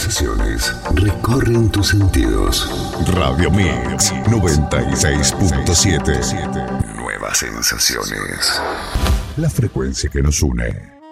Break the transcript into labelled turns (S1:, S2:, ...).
S1: sensaciones recorren tus sentidos.
S2: Radio Mix 96.7.
S1: Nuevas sensaciones.
S2: La frecuencia que nos une.